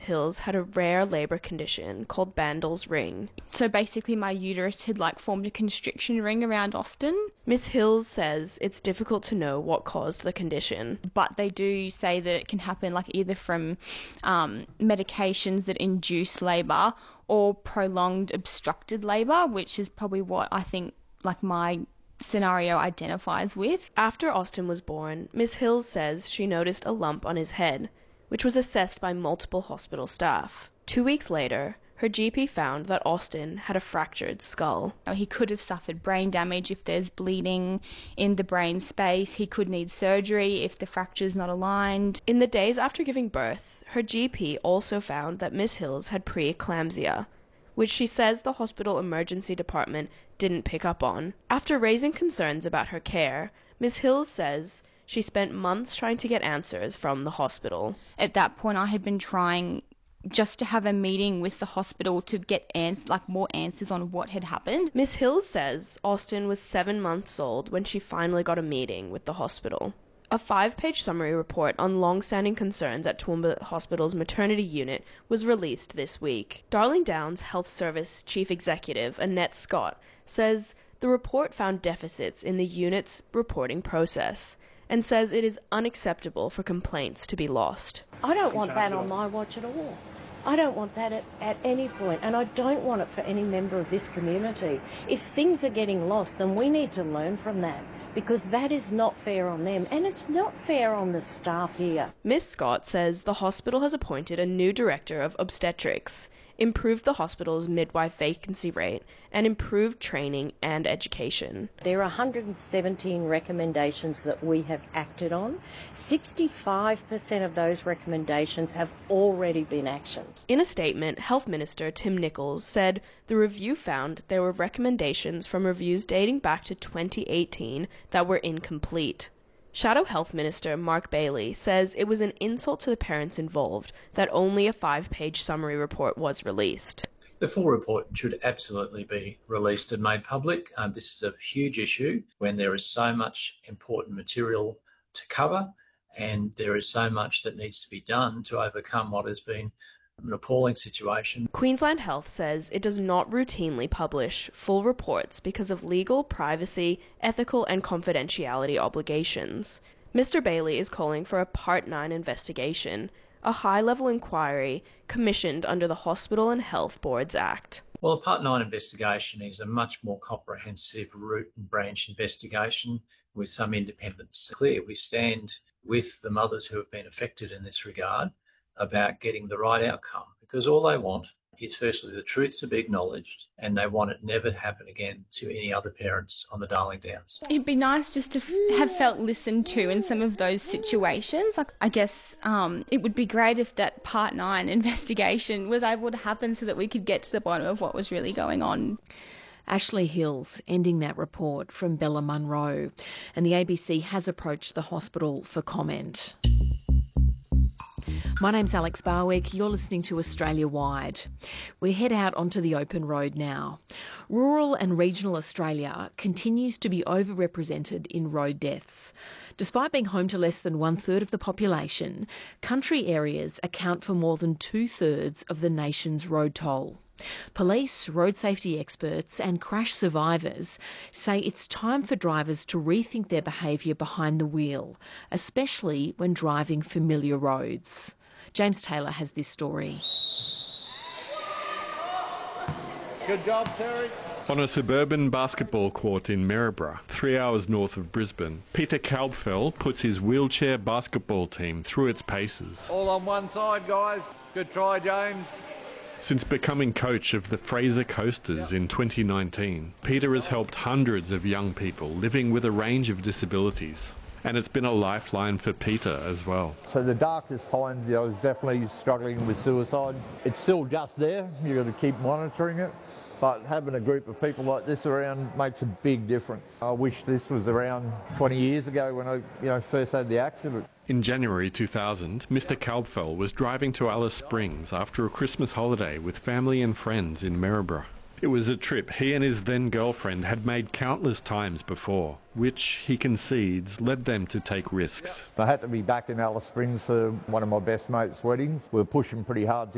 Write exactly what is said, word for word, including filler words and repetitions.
Hills had a rare labour condition called Bandl's ring. So basically my uterus had like formed a constriction ring around Austin. Miss Hills says it's difficult to know what caused the condition. But they do say that it can happen like either from um, medications that induce labour or prolonged obstructed labour, which is probably what I think like my scenario identifies with. After Austin was born, Miss Hills says she noticed a lump on his head, which was assessed by multiple hospital staff. Two weeks later, her G P found that Austin had a fractured skull. He could have suffered brain damage if there's bleeding in the brain space. He could need surgery if the fracture's not aligned. In the days after giving birth, her G P also found that Miss Hills had preeclampsia, which she says the hospital emergency department didn't pick up on. After raising concerns about her care, Miss Hills says she spent months trying to get answers from the hospital. At that point, I had been trying just to have a meeting with the hospital to get ans- like more answers on what had happened. Miss Hills says Austin was seven months old when she finally got a meeting with the hospital. A five-page summary report on long-standing concerns at Toowoomba Hospital's maternity unit was released this week. Darling Downs Health Service Chief Executive Annette Scott says the report found deficits in the unit's reporting process and says it is unacceptable for complaints to be lost. I don't want that on my watch at all. I don't want that at, at any point, and I don't want it for any member of this community. If things are getting lost, then we need to learn from that, because that is not fair on them, and it's not fair on the staff here. Miss Scott says the hospital has appointed a new director of obstetrics, improved the hospital's midwife vacancy rate, and improved training and education. There are one hundred seventeen recommendations that we have acted on. sixty-five percent of those recommendations have already been actioned. In a statement, Health Minister Tim Nicholls said the review found there were recommendations from reviews dating back to twenty eighteen that were incomplete. Shadow Health Minister Mark Bailey says it was an insult to the parents involved that only a five-page summary report was released. The full report should absolutely be released and made public. Um, this is a huge issue when there is so much important material to cover and there is so much that needs to be done to overcome what has been an appalling situation. Queensland Health says it does not routinely publish full reports because of legal, privacy, ethical and confidentiality obligations. Mister Bailey is calling for a Part nine investigation, a high-level inquiry commissioned under the Hospital and Health Boards Act. Well, a Part nine investigation is a much more comprehensive root and branch investigation with some independence. Clear, we stand with the mothers who have been affected in this regard about getting the right outcome, because all they want is firstly the truth to be acknowledged, and they want it never to happen again to any other parents on the Darling Downs. It'd be nice just to f- have felt listened to in some of those situations. Like, I guess um, it would be great if that Part nine investigation was able to happen so that we could get to the bottom of what was really going on. Ashley Hills ending that report from Bella Munro. And the A B C has approached the hospital for comment. My name's Alex Barwick. You're listening to Australia Wide. We head out onto the open road now. Rural and regional Australia continues to be overrepresented in road deaths. Despite being home to less than one-third of the population, country areas account for more than two-thirds of the nation's road toll. Police, road safety experts and crash survivors say it's time for drivers to rethink their behaviour behind the wheel, especially when driving familiar roads. James Taylor has this story. Good job, Terry. On a suburban basketball court in Maryborough, three hours north of Brisbane, Peter Kalbfell puts his wheelchair basketball team through its paces. All on one side, guys. Good try, James. Since becoming coach of the Fraser Coasters in twenty nineteen, Peter has helped hundreds of young people living with a range of disabilities. And it's been a lifeline for Peter as well. So the darkest times, you know, I was definitely struggling with suicide. It's still just there. You've got to keep monitoring it. But having a group of people like this around makes a big difference. I wish this was around twenty years ago when I, you know, first had the accident. In January two thousand, Mister Kalbfell was driving to Alice Springs after a Christmas holiday with family and friends in Maryborough. It was a trip he and his then-girlfriend had made countless times before, which, he concedes, led them to take risks. I had to be back in Alice Springs for one of my best mates' weddings. We were pushing pretty hard to